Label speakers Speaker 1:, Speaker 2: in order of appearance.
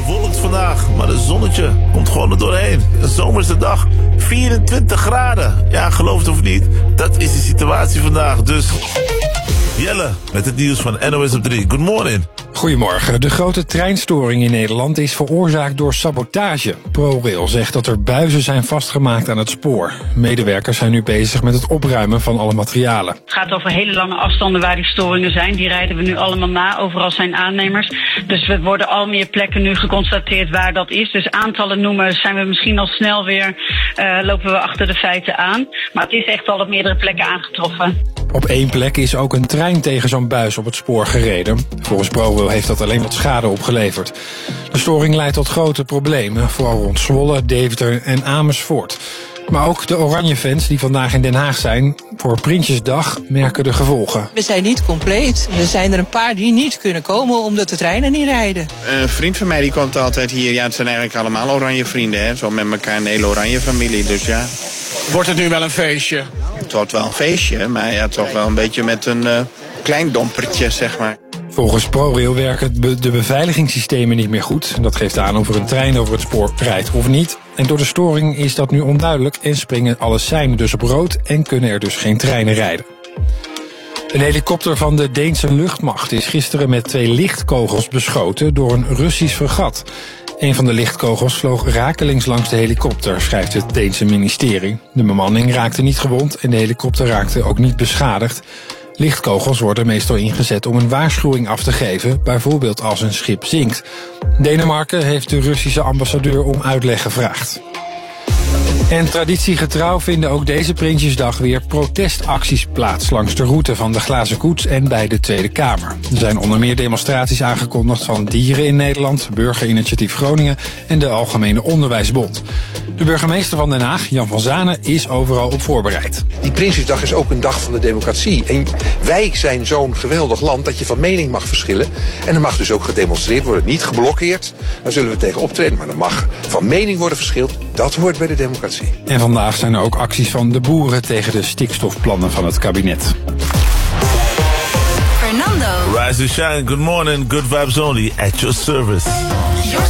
Speaker 1: Bewolkt vandaag, maar het zonnetje komt gewoon er doorheen. Een zomerse dag, 24 graden. Ja, geloof het of niet, dat is de situatie vandaag. Dus Jelle met het nieuws van NOS op 3. Good morning.
Speaker 2: Goedemorgen. De grote treinstoring in Nederland is veroorzaakt door sabotage. ProRail zegt dat er buizen zijn vastgemaakt aan het spoor. Medewerkers zijn nu bezig met het opruimen van alle materialen.
Speaker 3: Het gaat over hele lange afstanden waar die storingen zijn. Die rijden we nu allemaal na. Overal zijn aannemers. Dus er worden al meer plekken nu geconstateerd waar dat is. Dus aantallen noemen zijn we misschien al snel weer, lopen we achter de feiten aan. Maar het is echt al op meerdere plekken aangetroffen.
Speaker 2: Op 1 plek is ook een trein tegen zo'n buis op het spoor gereden. Volgens ProRail heeft dat alleen wat schade opgeleverd. De storing leidt tot grote problemen, vooral rond Zwolle, Deventer en Amersfoort. Maar ook de Oranje-fans die vandaag in Den Haag zijn voor Prinsjesdag merken de gevolgen.
Speaker 4: We zijn niet compleet. Er zijn er een paar die niet kunnen komen omdat de treinen niet rijden.
Speaker 5: Een vriend van mij die komt altijd hier. Ja, het zijn eigenlijk allemaal oranje vrienden, hè. Zo met elkaar een hele oranje familie, dus ja.
Speaker 6: Wordt het nu wel een feestje?
Speaker 5: Het wordt wel een feestje, maar ja, toch wel een beetje met een klein dompertje, zeg maar.
Speaker 2: Volgens ProRail werken de beveiligingssystemen niet meer goed. Dat geeft aan of er een trein over het spoor rijdt of niet. En door de storing is dat nu onduidelijk en springen alle seinen dus op rood en kunnen er dus geen treinen rijden. Een helikopter van de Deense luchtmacht is gisteren met 2 lichtkogels beschoten door een Russisch fregat. Een van de lichtkogels vloog rakelings langs de helikopter, schrijft het Deense ministerie. De bemanning raakte niet gewond en de helikopter raakte ook niet beschadigd. Lichtkogels worden meestal ingezet om een waarschuwing af te geven, bijvoorbeeld als een schip zinkt. Denemarken heeft de Russische ambassadeur om uitleg gevraagd. En traditiegetrouw vinden ook deze Prinsjesdag weer protestacties plaats langs de route van de Glazen Koets en bij de Tweede Kamer. Er zijn onder meer demonstraties aangekondigd van Dieren in Nederland, Burgerinitiatief Groningen en de Algemene Onderwijsbond. De burgemeester van Den Haag, Jan van Zanen, is overal op voorbereid.
Speaker 7: Die Prinsjesdag is ook een dag van de democratie. En wij zijn zo'n geweldig land dat je van mening mag verschillen. En er mag dus ook gedemonstreerd worden, niet geblokkeerd. Daar zullen we tegen optreden, maar er mag van mening worden verschild. Dat hoort bij de democratie.
Speaker 2: En vandaag zijn er ook acties van de boeren tegen de stikstofplannen van het kabinet.
Speaker 8: Fernando.
Speaker 1: Rise to shine, good morning, good vibes only at your service.
Speaker 8: Your